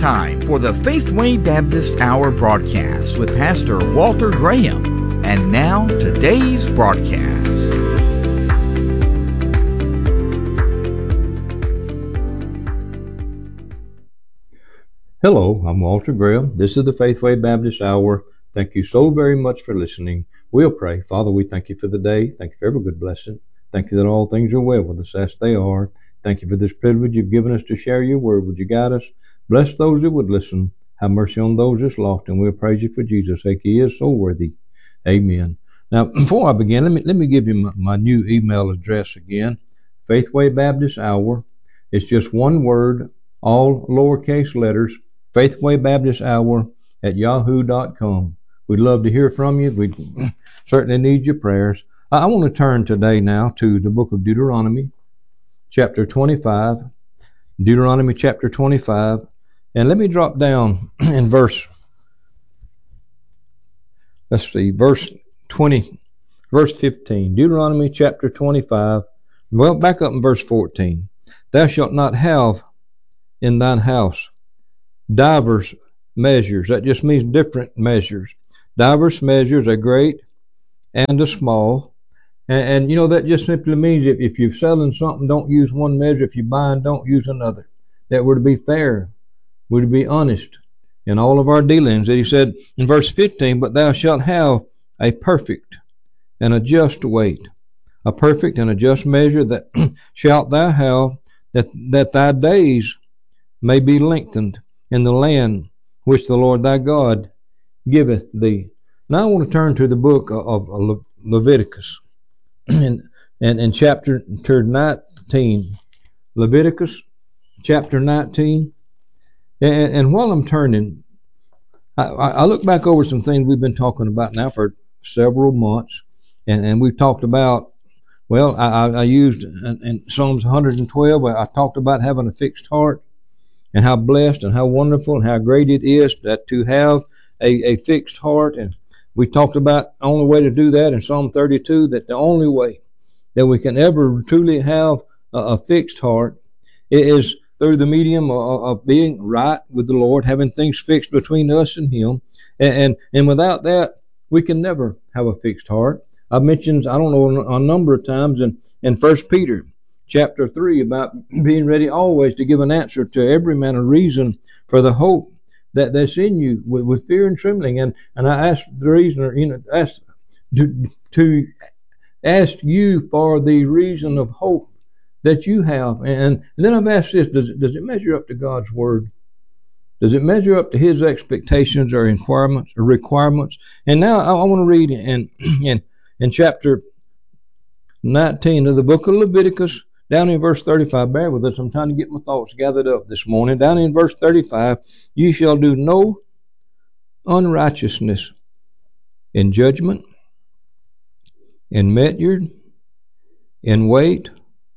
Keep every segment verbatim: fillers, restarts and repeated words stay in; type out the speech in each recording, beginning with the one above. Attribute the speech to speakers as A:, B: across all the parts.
A: time for the Faithway Baptist Hour broadcast with Pastor Walter Graham. And now, today's broadcast.
B: Hello, I'm Walter Graham. This is the Faithway Baptist Hour. Thank you so very much for listening. We'll pray. Father, we thank you for the day. Thank you for every good blessing. Thank you that all things are well with us as they are. Thank you for this privilege you've given us to share your word. Would you guide us? Bless those that would listen. Have mercy on those that's lost, and we'll praise you for Jesus' sake. He is so worthy. Amen. Now, before I begin, let me let me give you my, my new email address again. Faithway Baptist Hour. It's just one word, all lowercase letters. Faithway Baptist Hour at yahoo dot com. We'd love to hear from you. We certainly need your prayers. I, I want to turn today now to the book of Deuteronomy, chapter twenty-five. Deuteronomy chapter twenty-five. And let me drop down in verse, let's see, verse twenty, verse fifteen. Deuteronomy chapter twenty-five. Well, back up in verse fourteen. Thou shalt not have in thine house divers measures. That just means different measures. Divers measures, a great and a small. And, and you know, that just simply means if, if you're selling something, don't use one measure. If you're buying, don't use another. That we're to be fair. We're to be honest in all of our dealings. And he said in verse fifteen, but thou shalt have a perfect and a just weight. A perfect and a just measure that shalt thou have, that, that thy days may be lengthened in the land which the Lord thy God giveth thee. Now I want to turn to the book of, of Leviticus and, and, and chapter nineteen. Leviticus chapter nineteen. And, and while I'm turning, I, I look back over some things we've been talking about now for several months. And, and we've talked about, well, I, I used in, in Psalms one hundred twelve, I talked about having a fixed heart and how blessed and how wonderful and how great it is that to have a, a fixed heart. And we talked about the only way to do that in Psalm thirty-two, that the only way that we can ever truly have a, a fixed heart is through the medium of, of being right with the Lord, having things fixed between us and Him. And, and, and without that, we can never have a fixed heart. I've mentioned, I don't know, a number of times in, in First Peter chapter three about being ready always to give an answer to every man a reason for the hope that that's in you with, with fear and trembling. And, and I asked the reason, or, you know, asked to, to ask you for the reason of hope that you have. And, and then I've asked this, does it, does it measure up to God's Word? Does it measure up to His expectations or requirements? Or requirements? And now I, I want to read in, in, in chapter nineteen of the book of Leviticus, down in verse thirty-five. Bear with us, I'm trying to get my thoughts gathered up this morning. Down in verse thirty-five, you shall do no unrighteousness in judgment, in measure, in weight,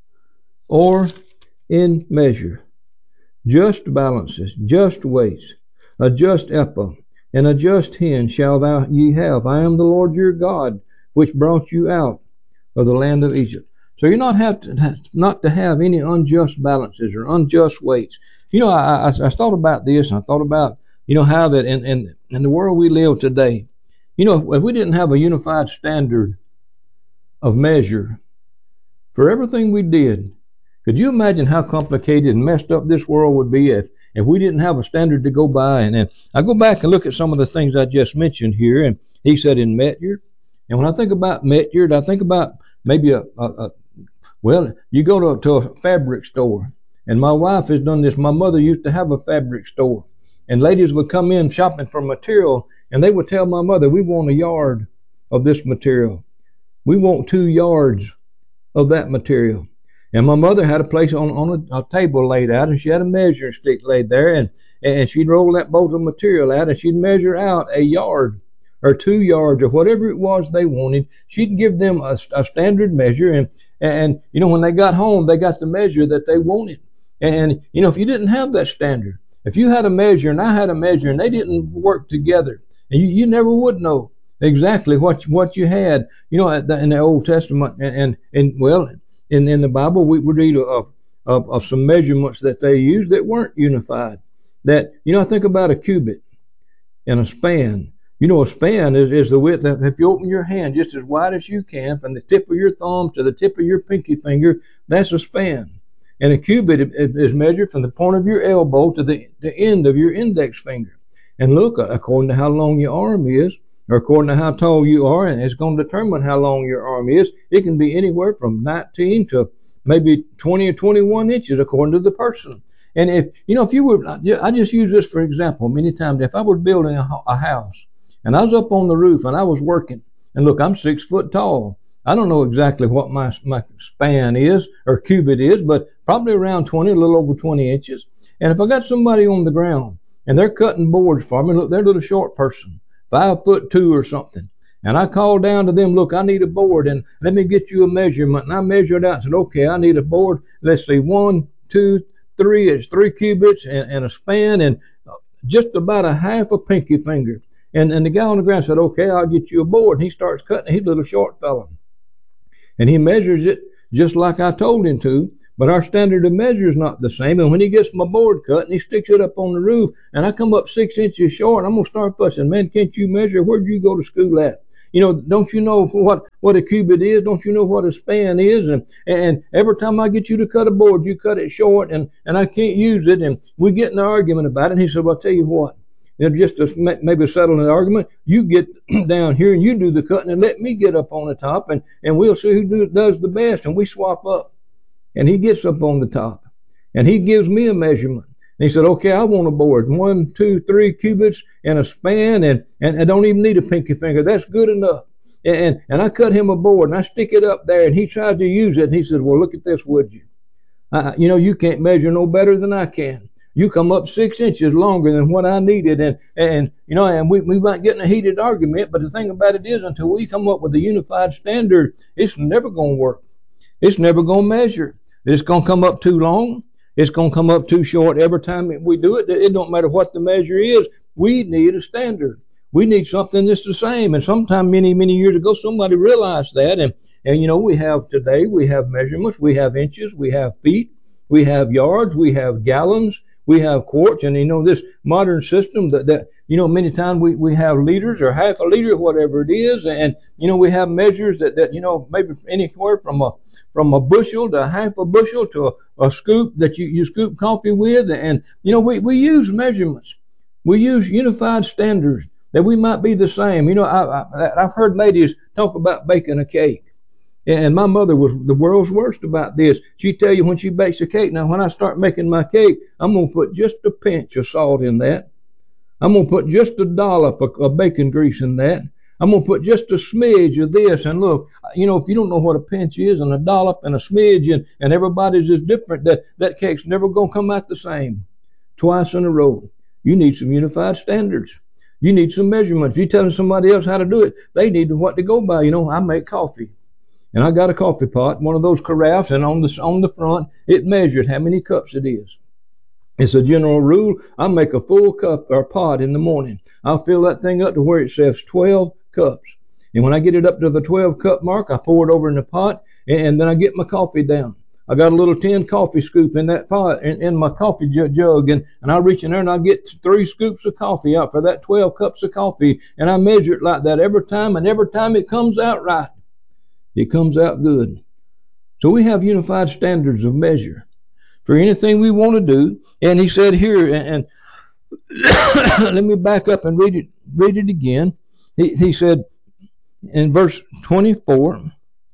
B: or in measure. Just balances, just weights, a just ephah, and a just hin shall thou ye have. I am the Lord your God, which brought you out of the land of Egypt. So you're not have to not to have any unjust balances or unjust weights. You know, I, I, I thought about this, and I thought about, you know, how that in, in in the world we live today, you know, if we didn't have a unified standard of measure for everything we did, could you imagine how complicated and messed up this world would be if, if we didn't have a standard to go by? And, and I go back and look at some of the things I just mentioned here, and he said in measure. And when I think about measure, I think about maybe a, a, a well, you go to, to a fabric store, and my wife has done this. My mother used to have a fabric store, and ladies would come in shopping for material, and they would tell my mother, we want a yard of this material. We want two yards of that material. And my mother had a place on, on a, a table laid out, and she had a measuring stick laid there, and, and she'd roll that bolt of material out, and she'd measure out a yard or two yards or whatever it was they wanted. She'd give them a, a standard measure, and, and, you know, when they got home, they got the measure that they wanted. And, you know, if you didn't have that standard, if you had a measure and I had a measure and they didn't work together, and you, you never would know exactly what, what you had, you know, in the Old Testament, and, and, and well, In, in the Bible, we would read of, of, of some measurements that they used that weren't unified. that, you know, I think about a cubit and a span. You know, a span is, is the width that if you open your hand just as wide as you can, from the tip of your thumb to the tip of your pinky finger, that's a span. And a cubit is measured from the point of your elbow to the, the end of your index finger. And look, according to how long your arm is, or according to how tall you are, and it's going to determine how long your arm is, it can be anywhere from nineteen to maybe twenty or twenty-one inches according to the person. And if, you know, if you were, I just use this for example many times, if I was building a, a house, and I was up on the roof and I was working, and look, I'm six foot tall. I don't know exactly what my my span is or cubit is, but probably around twenty, a little over twenty inches. And if I got somebody on the ground and they're cutting boards for me, look, they're a little short person, five foot two or something, and I called down to them, look, I need a board, and let me get you a measurement. And I measured out and said, okay, I need a board. Let's see, one, two, three, it's three cubits and, and a span and just about a half a pinky finger. And, and the guy on the ground said, okay, I'll get you a board. And he starts cutting. He's a little short fellow. And he measures it just like I told him to, but our standard of measure is not the same. And when he gets my board cut and he sticks it up on the roof, and I come up six inches short, I'm going to start fussing. Man, can't you measure? Where'd you go to school at? You know, don't you know what, what a cubit is? Don't you know what a span is? And, and every time I get you to cut a board, you cut it short, and, and I can't use it. And we get in an argument about it. And he said, well, I'll tell you what. You know, just to maybe settle an argument, you get down here and you do the cutting and let me get up on the top, and, and we'll see who do, does the best. And we swap up. And he gets up on the top. And he gives me a measurement. And he said, okay, I want a board. One, two, three cubits and a span, and, and I don't even need a pinky finger. That's good enough. And, and, and I cut him a board, and I stick it up there, and he tried to use it. And he said, well, look at this, would you? I, you know, you can't measure no better than I can. You come up six inches longer than what I needed, and, and you know, and we, we might get in a heated argument, but the thing about it is, until we come up with a unified standard, it's never going to work. It's never going to measure. It's going to come up too long. It's going to come up too short every time we do it. It don't matter what the measure is. We need a standard. We need something that's the same. And sometime many, many years ago, somebody realized that. And, and you know, we have today, we have measurements, we have inches, we have feet, we have yards, we have gallons, we have quarts. And, you know, this modern system that, that you know, many times we, we have liters or half a liter, whatever it is. And, you know, we have measures that, that you know, maybe anywhere from a from a bushel to half a bushel to a, a scoop that you, you scoop coffee with. And, you know, we, we use measurements. We use unified standards that we might be the same. You know, I, I, I've heard ladies talk about baking a cake. And my mother was the world's worst about this. She'd tell you when she bakes a cake, now when I start making my cake, I'm going to put just a pinch of salt in that. I'm going to put just a dollop of, of bacon grease in that. I'm going to put just a smidge of this. And look, you know, if you don't know what a pinch is and a dollop and a smidge and, and everybody's just different, that, that cake's never going to come out the same twice in a row. You need some unified standards. You need some measurements. If you're telling somebody else how to do it, they need to what to go by. You know, I make coffee. And I got a coffee pot, one of those carafes, and on the, on the front, it measured how many cups it is. It's a general rule. I make a full cup or pot in the morning. I'll fill that thing up to where it says twelve cups. And when I get it up to the twelve cup mark, I pour it over in the pot, and, and then I get my coffee down. I got a little tin coffee scoop in that pot, in, in my coffee jug, and, and I reach in there and I get three scoops of coffee out for that twelve cups of coffee, and I measure it like that every time, and every time it comes out right. It comes out good. So we have unified standards of measure for anything we want to do. And he said here, and, and let me back up and read it, read it again. He, he said in verse twenty-four,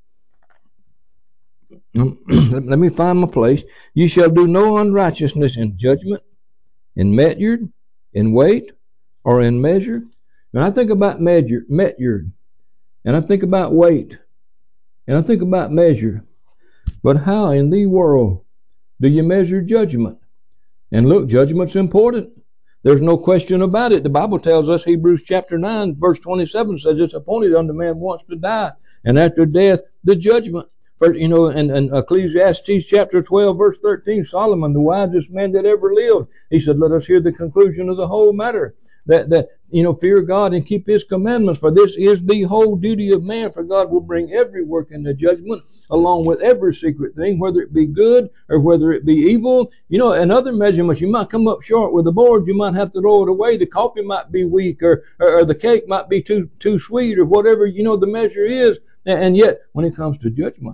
B: let me find my place. You shall do no unrighteousness in judgment, in metyard, in weight, or in measure. And I think about measure, metyard, and I think about weight. And I think about measure. But how in the world do you measure judgment? And look, judgment's important. There's no question about it. The Bible tells us, Hebrews chapter nine, verse twenty-seven says, it's appointed unto man once to die, and after death, the judgment. First, you know, and, and Ecclesiastes chapter twelve, verse thirteen, Solomon, the wisest man that ever lived, he said, let us hear the conclusion of the whole matter. That, that you know, fear God and keep His commandments, for this is the whole duty of man, for God will bring every work into judgment, along with every secret thing, whether it be good or whether it be evil. You know, in other measurements, you might come up short with the board, you might have to throw it away, the coffee might be weak, or, or, or the cake might be too, too sweet, or whatever, you know, the measure is. And yet, when it comes to judgment,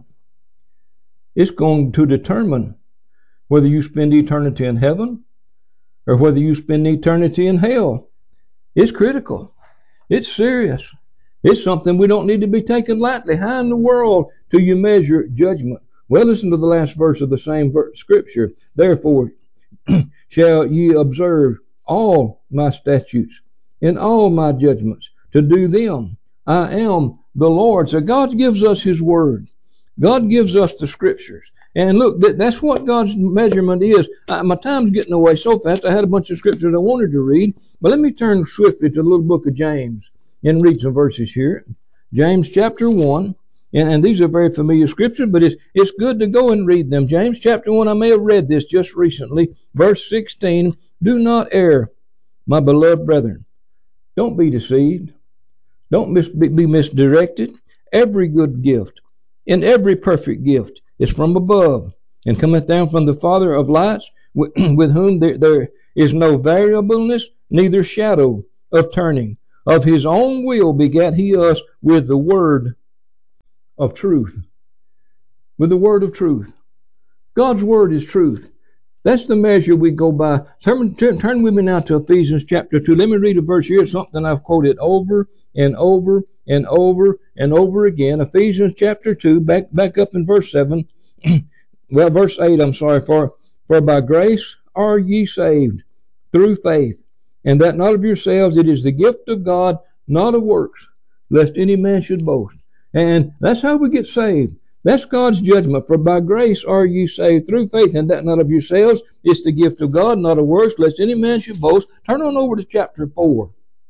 B: it's going to determine whether you spend eternity in heaven or whether you spend eternity in hell. It's critical. It's serious. It's something we don't need to be taken lightly. How in the world do you measure judgment? Well, listen to the last verse of the same verse, scripture. Therefore shall ye observe all my statutes and all my judgments to do them. I am the Lord. So God gives us His word. God gives us the scriptures. And look, that, that's what God's measurement is. Uh, my time's getting away so fast. I had a bunch of scriptures I wanted to read. But let me turn swiftly to the little book of James and read some verses here. James chapter one. And, and these are very familiar scriptures, but it's, it's good to go and read them. James chapter one, I may have read this just recently. Verse sixteen. Do not err, my beloved brethren. Don't be deceived. Don't mis- be, be misdirected. Every good gift and every perfect gift is from above, and cometh down from the Father of lights, with, with whom there, there is no variableness, neither shadow of turning. Of His own will begat He us with the word of truth. With the word of truth. God's word is truth. That's the measure we go by. Turn, turn, turn with me now to Ephesians chapter two. Let me read a verse here. It's something I've quoted over and over and over and over again. Ephesians chapter two, back back up in verse seven. Well, verse eight, I'm sorry. For, for by grace are ye saved through faith, and that not of yourselves, it is the gift of God, not of works, lest any man should boast. And that's how we get saved. That's God's judgment. For by grace are ye saved through faith, and that not of yourselves. It's the gift of God, not of works, lest any man should boast. Turn on over to chapter four,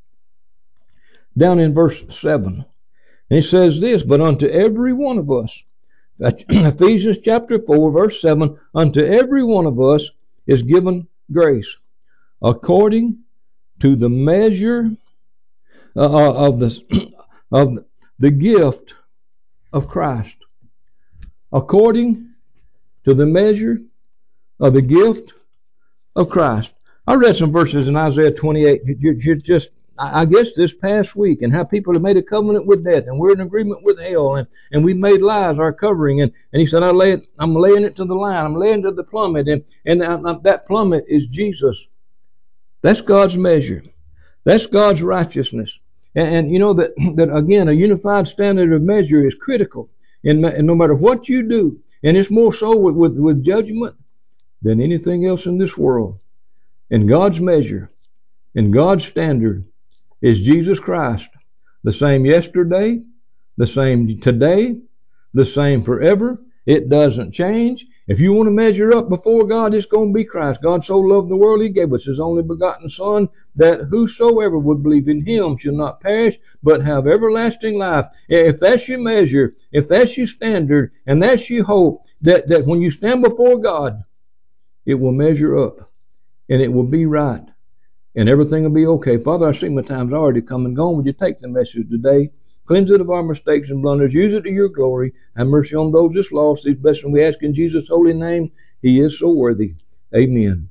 B: down in verse seven. And it says this, but unto every one of us, Ephesians chapter four, verse seven, unto every one of us is given grace, according to the measure uh, of the of the gift of Christ. According to the measure of the gift of Christ. I read some verses in Isaiah twenty-eight, just, I guess, this past week, and how people have made a covenant with death, and we're in agreement with hell, and, and we made lies our covering. And, and he said, I lay it, I'm laying it to the line, I'm laying it to the plummet, and, and I, I, that plummet is Jesus. That's God's measure. That's God's righteousness. And, and you know that, that, again, a unified standard of measure is critical. And, and no matter what you do, and it's more so with, with, with judgment than anything else in this world. And God's measure and God's standard is Jesus Christ, the same yesterday, the same today, the same forever. It doesn't change. If you want to measure up before God, it's going to be Christ. God so loved the world, He gave us His only begotten Son, that whosoever would believe in Him shall not perish, but have everlasting life. If that's your measure, if that's your standard, and that's your hope, that, that when you stand before God, it will measure up, and it will be right, and everything will be okay. Father, I see my time's already come and gone. Would you take the message today? Cleanse it of our mistakes and blunders. Use it to your glory. Have mercy on those that's lost. These blessings we ask in Jesus' holy name. He is so worthy. Amen.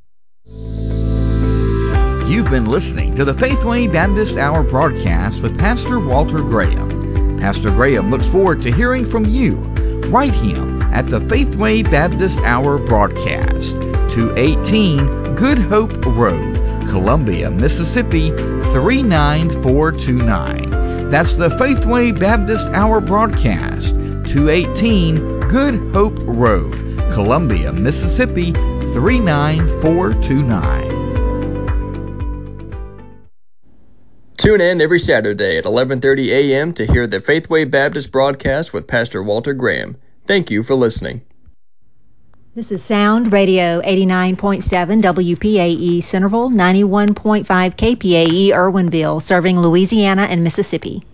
A: You've been listening to the Faithway Baptist Hour broadcast with Pastor Walter Graham. Pastor Graham looks forward to hearing from you. Write him at the Faithway Baptist Hour broadcast, two eighteen Good Hope Road, Columbia, Mississippi, three nine four two nine. That's the Faithway Baptist Hour broadcast, two eighteen Good Hope Road, Columbia, Mississippi, three nine four two nine.
C: Tune in every Saturday at eleven thirty a.m. to hear the Faithway Baptist broadcast with Pastor Walter Graham. Thank you for listening.
D: This is Sound Radio eighty-nine point seven W P A E Centerville, ninety-one point five K P A E Irwinville, serving Louisiana and Mississippi.